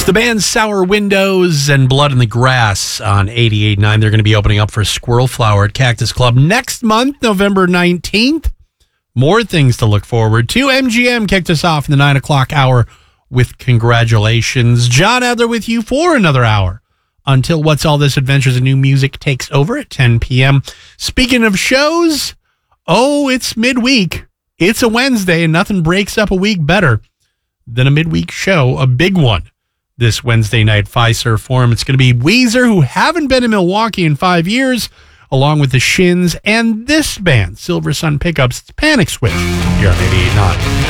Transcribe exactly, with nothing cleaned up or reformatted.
It's the band Sour Windows and Blood in the Grass on eighty-eight point nine. They're going to be opening up for Squirrel Flower at Cactus Club next month, November nineteenth. More things to look forward to. M G M kicked us off in the nine o'clock hour with congratulations. John Adler with you for another hour until What's All This Adventures in New Music takes over at ten p.m. Speaking of shows, oh, it's midweek. It's a Wednesday, and nothing breaks up a week better than a midweek show, a big one. This Wednesday night Fiserv Forum. It's going to be Weezer, who haven't been in Milwaukee in five years, along with the Shins and this band, Silver Sun Pickups, Panic Switch, here on eighty-eight point nine.